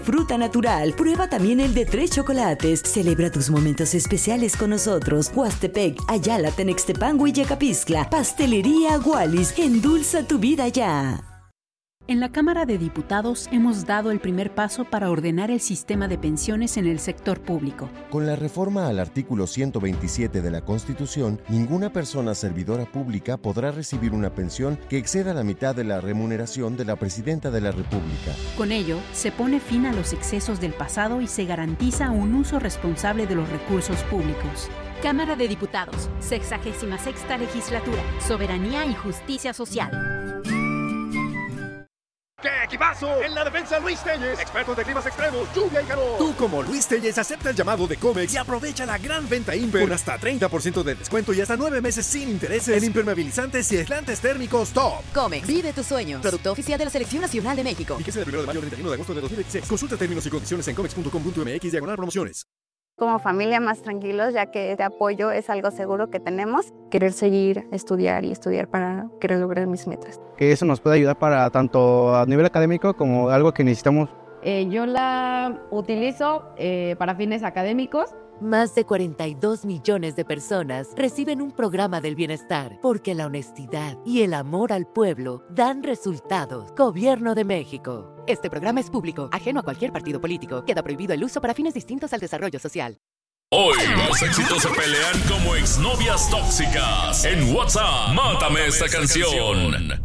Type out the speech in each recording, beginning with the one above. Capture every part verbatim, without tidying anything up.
Fruta natural. Prueba también el de tres chocolates. Celebra tus momentos especiales con nosotros. Huastepec, Ayala, Tenextepango y Yecapixtla. Pastelería Wallis. Endulza tu vida ya. En la Cámara de Diputados hemos dado el primer paso para ordenar el sistema de pensiones en el sector público. Con la reforma al artículo ciento veintisiete de la Constitución, ninguna persona servidora pública podrá recibir una pensión que exceda la mitad de la remuneración de la Presidenta de la República. Con ello, se pone fin a los excesos del pasado y se garantiza un uso responsable de los recursos públicos. Cámara de Diputados, sexagésima sexta legislatura, soberanía y justicia social. ¡Qué equipazo! En la defensa, Luis Telles, expertos de climas extremos, lluvia y calor. Tú, como Luis Telles, acepta el llamado de Comex y aprovecha la gran venta Imper con hasta treinta por ciento de descuento y hasta nueve meses sin intereses en impermeabilizantes y aislantes térmicos Top. Comex, vive tus sueños. Producto oficial de la Selección Nacional de México. Fíjese del primero de mayo al treinta y uno de agosto de dos mil veintiséis. Consulta términos y condiciones en comex punto com punto m x diagonal promociones. Como familia más tranquilos, ya que este apoyo es algo seguro que tenemos. Querer seguir, estudiar y estudiar para querer lograr mis metas. Que eso nos puede ayudar para tanto a nivel académico como algo que necesitamos. Eh, yo la utilizo eh, para fines académicos. Más de cuarenta y dos millones de personas reciben un programa del bienestar porque la honestidad y el amor al pueblo dan resultados. Gobierno de México. Este programa es público, ajeno a cualquier partido político. Queda prohibido el uso para fines distintos al desarrollo social. Hoy los éxitos se pelean como exnovias tóxicas. En WhatsApp, mátame esta canción.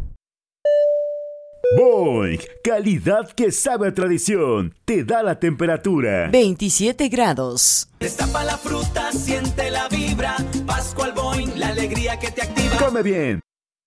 Boing, calidad que sabe a tradición. Te da la temperatura. veintisiete grados. Destapa la fruta, siente la vibra. Pascual Boing, la alegría que te activa. Come bien.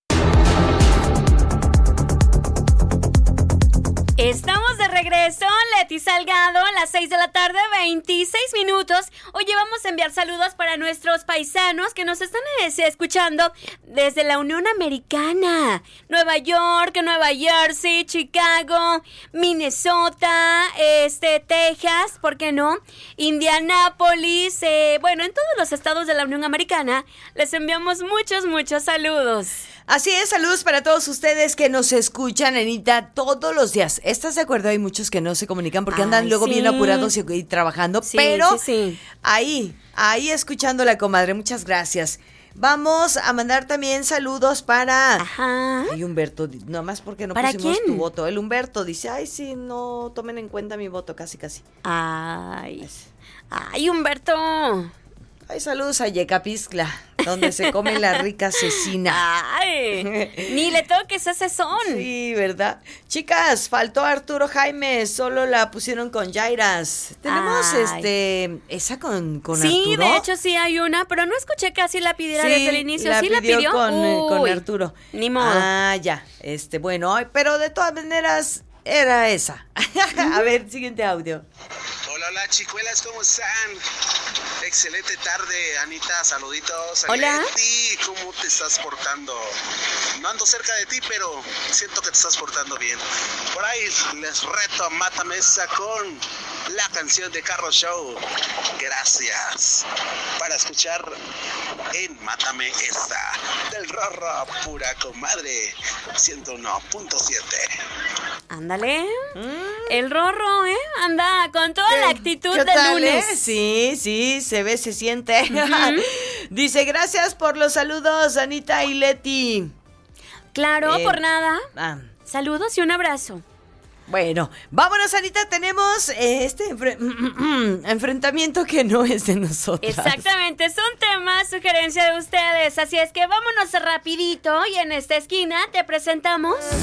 Estamos de regreso, Leti Salgado, a las seis de la tarde, veintiséis minutos. Oye, vamos a enviar saludos para nuestros paisanos que nos están escuchando desde la Unión Americana. Nueva York, Nueva Jersey, Chicago, Minnesota, este, Texas, ¿por qué no? Indianápolis, eh, bueno, en todos los estados de la Unión Americana les enviamos muchos, muchos saludos. Así es, saludos para todos ustedes que nos escuchan, Anita, todos los días. ¿Estás de acuerdo? Hay muchos que no se comunican porque Ay, andan luego sí. bien apurados y, y trabajando, sí, pero sí, sí. ahí, ahí escuchando la comadre. Muchas gracias. Vamos a mandar también saludos para... Ajá. Ay, Humberto, nomás porque no ¿Para pusimos quién? tu voto. El Humberto dice, ay, sí, no tomen en cuenta mi voto, casi, casi. Ay, ay, Humberto... Ay, saludos a Yecapixtla, donde se come la rica cecina. Ay, ni le toques ese son. Sí, ¿verdad? Chicas, faltó Arturo Jaime, solo la pusieron con Yairas. Tenemos Ay. este esa con, con sí, Arturo. Sí, de hecho sí hay una, pero no escuché casi la pidiera sí, desde el inicio. La sí pidió la pidió con, Uy, con Arturo. Ni modo. Ah, ya. Este, bueno, pero de todas maneras era esa. A ver, siguiente audio. Hola, hola, chicuelas, ¿cómo están? Excelente tarde, Anita, saluditos. Hola. Leti, ¿cómo te estás portando? No ando cerca de ti, pero siento que te estás portando bien. Por ahí les reto a Mátame esa con la canción de Carro Show. Gracias. Para escuchar en Mátame esta del Rorro, pura comadre, ciento uno punto siete. Ándale. Mm. El Rorro, ¿eh? Anda con toda la actitud del tal, lunes. Eh? Sí, sí, se ve, se siente. Uh-huh. Dice, gracias por los saludos, Anita y Leti. Claro, eh, por nada. Ah. Saludos y un abrazo. Bueno, vámonos, Anita, tenemos este enfre- enfrentamiento que no es de nosotros. Exactamente, es un tema, sugerencia de ustedes, así es que vámonos rapidito y en esta esquina te presentamos...